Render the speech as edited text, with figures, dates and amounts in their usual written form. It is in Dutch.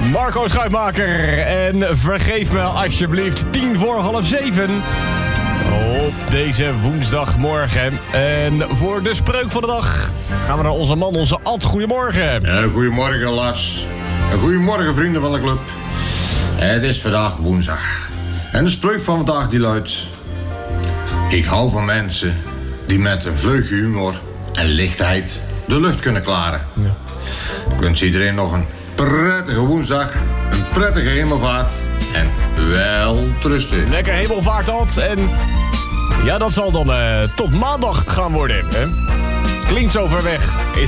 Marco Schuitmaker. En vergeef me alsjeblieft 6:10 op deze woensdagmorgen. En voor de spreuk van de dag gaan we naar onze man, onze Ad. Goedemorgen. Ja, goedemorgen, Lars. En goedemorgen, vrienden van de club. Het is vandaag woensdag. En de spreuk van vandaag die luidt: ik hou van mensen die met een vleugje humor en lichtheid de lucht kunnen klaren. Ja. Ik wens iedereen nog een prettige woensdag, een prettige hemelvaart en wel trusten. Lekker hemelvaart, Ad. En ja, dat zal dan tot maandag gaan worden. Hè? Klinkt zo ver weg.